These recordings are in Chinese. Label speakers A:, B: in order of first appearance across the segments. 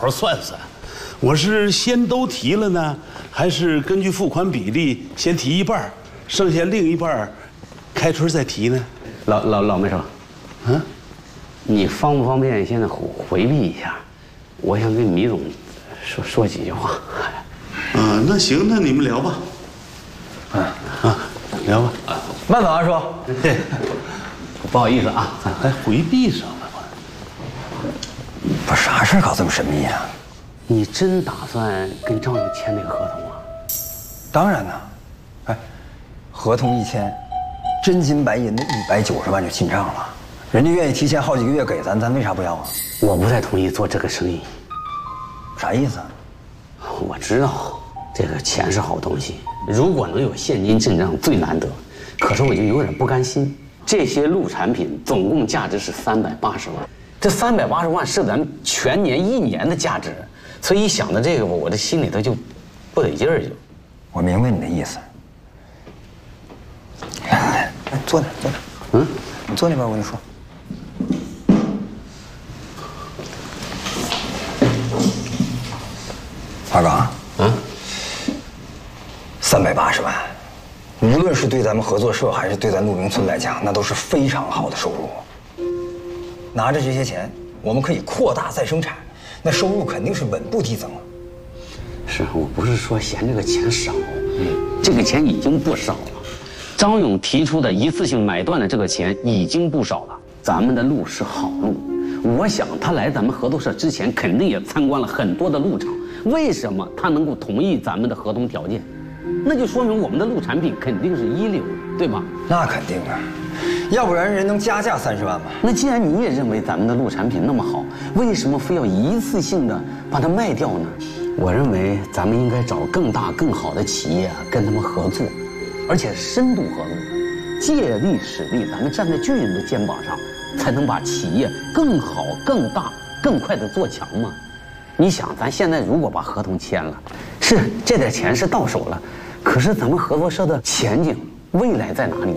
A: 好算算，我是先都提了呢，还是根据付款比例先提一半，剩下另一半开春再提呢？
B: 老没生，你方不方便现在回避一下？我想跟米总说几句话。
A: 那行，那你们聊吧。聊吧。
C: 慢走，阿叔。
B: 对，不好意思啊，
A: 还回避上了。
C: 不是啥事搞这么神秘啊？
B: 你真打算跟张勇签那个合同啊？
C: 当然呢。哎，合同一签，真金白银的190万就进账了。人家愿意提前好几个月给咱，咱为啥不要啊？
B: 我不太同意做这个生意。
C: 啥意思啊？
B: 我知道这个钱是好东西，如果能有现金进账最难得。可是我就有点不甘心，这些陆产品总共价值是380万，这380万是咱全年1年的价值，所以一想到这个，我这心里头就不得劲儿就。
C: 我明白你的意思。来，坐那，坐那。你坐那边，我跟你说。二刚，380万，无论是对咱们合作社还是对咱陆明村来讲，那都是非常好的收入。拿着这些钱，我们可以扩大再生产，那收入肯定是稳步递增了。
B: 是我不是说嫌这个钱少，这个钱已经不少了。张勇提出的一次性买断的这个钱已经不少了。咱们的路是好路，我想他来咱们合作社之前，肯定也参观了很多的路厂。为什么他能够同意咱们的合同条件？那就说明我们的陆产品肯定是一流，对吧？
C: 那肯定啊，要不然人能加价30万吗？
B: 那既然你也认为咱们的陆产品那么好，为什么非要一次性的把它卖掉呢？我认为咱们应该找更大更好的企业跟他们合作，而且深度合作，借力使力，咱们站在巨人的肩膀上，才能把企业更好、更大、更快的做强嘛。你想，咱现在如果把合同签了，是这点钱是到手了，可是咱们合作社的前景、未来在哪里呢？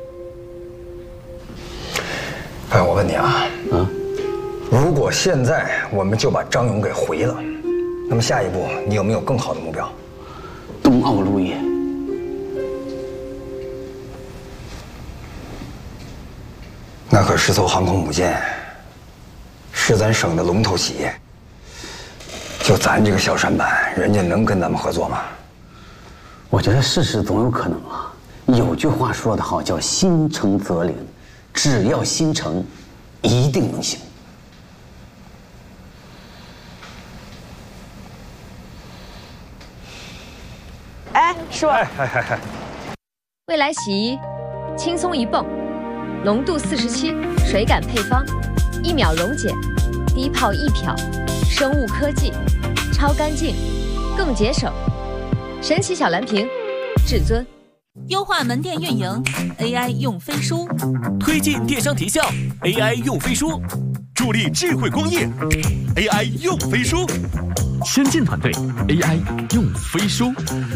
C: 哎，我问你啊，如果现在我们就把张勇给回了，那么下一步你有没有更好的目标？
B: 冬奥陆业。
C: 那可是艘航空母舰，是咱省的龙头企业。就咱这个小舢板，人家能跟咱们合作吗？
B: 我觉得事事总有可能啊。有句话说得好，叫心诚则灵，只要心诚，一定能行。
D: 哎，叔，
E: 未来洗衣，轻松一泵，浓度47，水感配方，1秒溶解，低泡易漂，生物科技，超干净，更节省。神奇小蓝瓶，至尊。
F: 优化门店运营 ，AI 用飞书，
G: 推进电商提效 ，AI 用飞书，助力智慧工业 ，AI 用飞书，先进团队 AI 用飞书。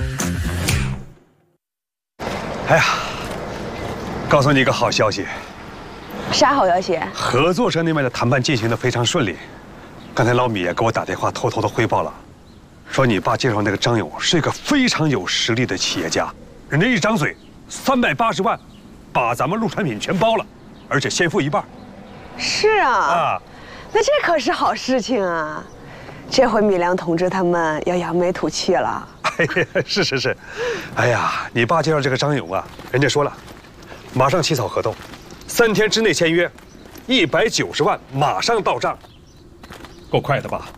H: 哎呀，告诉你一个好消息，
D: 啥好消息？
H: 合作社那边的谈判进行得非常顺利。刚才老米也给我打电话，偷偷的汇报了，说你爸介绍那个张勇是一个非常有实力的企业家，人家一张嘴，380万，把咱们陆产品全包了，而且先付一半。
D: 是啊，那这可是好事情啊！这回米良同志他们要扬眉吐气了。
H: 哎呀，是，哎呀，你爸介绍这个张勇啊，人家说了，马上起草合同，3天之内签约，190万马上到账，够快的吧？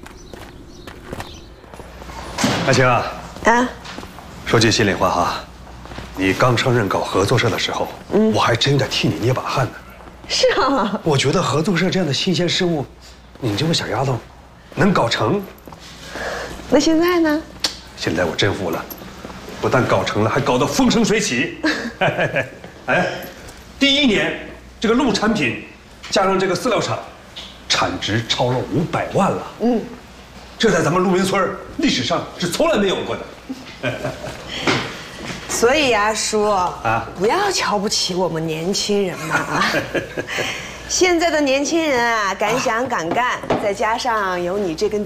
H: 阿晴啊，说句心里话哈，你刚上任搞合作社的时候，我还真的替你捏把汗呢。
D: 是啊，
H: 我觉得合作社这样的新鲜事物，你这个小丫头能搞成。
D: 那现在呢？
H: 现在我真服了，不但搞成了，还搞得风生水起。哎，第1年这个陆产品加上这个饲料厂，产值超了500万了。这在咱们陆明村历史上是从来没有过的。
D: 所以呀，叔不要瞧不起我们年轻人嘛啊！现在的年轻人啊，敢想敢干，再加上有你这根